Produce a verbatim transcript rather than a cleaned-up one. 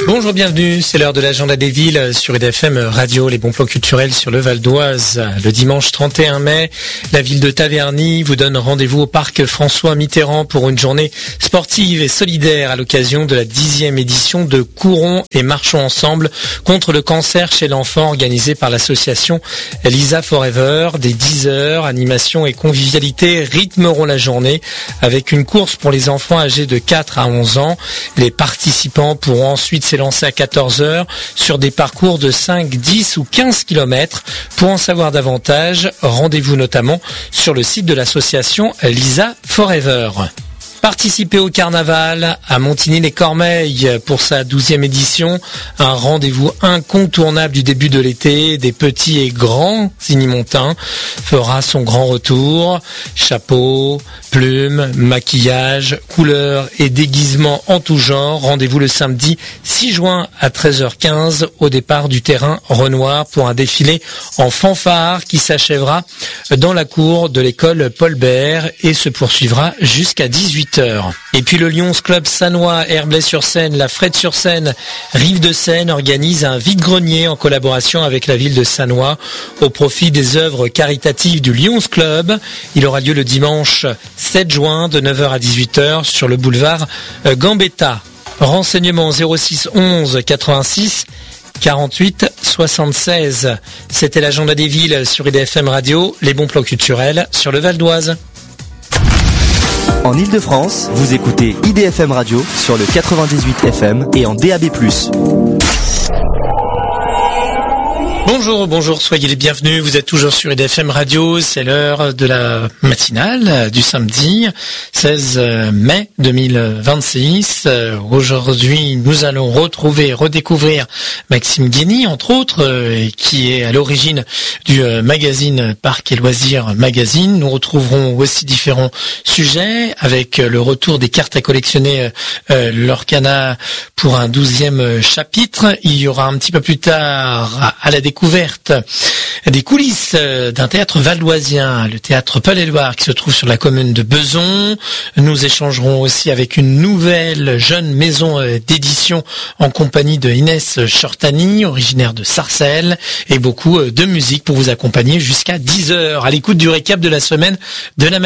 Bonjour, bienvenue, c'est l'heure de l'agenda des villes sur I D F M Radio, les bons plans culturels sur le Val d'Oise. Le dimanche trente et un mai, la ville de Taverny vous donne rendez-vous au parc François Mitterrand pour une journée sportive et solidaire à l'occasion de la dixième édition de Courons et marchons ensemble contre le cancer chez l'enfant organisée par l'association Lisa Forever. Dès dix heures, animation et convivialité rythmeront la journée avec une course pour les enfants âgés de quatre à onze ans. Les participants pourront ensuite s'élancer à quatorze heures sur des parcours de cinq, dix ou quinze kilomètres. Pour en savoir davantage, rendez-vous notamment sur le site de l'association Lisa Forever. Participez au carnaval à Montigny-les-Cormeilles pour sa douzième édition. Un rendez-vous incontournable du début de l'été. Des petits et grands Zinimontains fera son grand retour. Chapeaux, plumes, maquillage, couleurs et déguisements en tout genre. Rendez-vous le samedi six juin à treize heures quinze au départ du terrain Renoir pour un défilé en fanfare qui s'achèvera dans la cour de l'école Paul Bert et se poursuivra jusqu'à dix-huit heures. Et puis le Lions Club Sannois, Herblay-sur-Seine, la Frette-sur-Seine, Rive-de-Seine organise un vide-grenier en collaboration avec la ville de Sannois au profit des œuvres caritatives du Lions Club. Il aura lieu le dimanche sept juin de neuf heures à dix-huit heures sur le boulevard Gambetta. Renseignements zéro six onze quatre-vingt-six quarante-huit soixante-seize. C'était l'agenda des villes sur I D F M Radio, les bons plans culturels sur le Val d'Oise. En Ile-de-France, vous écoutez I D F M Radio sur le quatre-vingt-dix-huit F M et en D A B plus. Bonjour, bonjour, soyez les bienvenus, vous êtes toujours sur I D F M Radio, c'est l'heure de la matinale du samedi seize mai deux mille vingt-six. Aujourd'hui, nous allons retrouver, redécouvrir Maxime Guény, entre autres, qui est à l'origine du magazine Parc et Loisirs Magazine. Nous retrouverons aussi différents sujets avec le retour des cartes à collectionner euh, Lorcana pour un douzième chapitre. Il y aura un petit peu plus tard à la découverte des coulisses d'un théâtre valdoisien, le théâtre Paul-Éluard qui se trouve sur la commune de Bezons. Nous échangerons aussi avec une nouvelle jeune maison d'édition en compagnie de Inès Shortani, originaire de Sarcelles, et beaucoup de musique pour vous accompagner jusqu'à dix heures à l'écoute du récap de la semaine de la